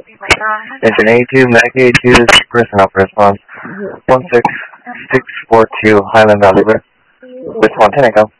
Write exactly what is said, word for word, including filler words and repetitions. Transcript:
Engine A two, Medic A two, personnel response, one six six four two Highland Valley, with one ten Echo.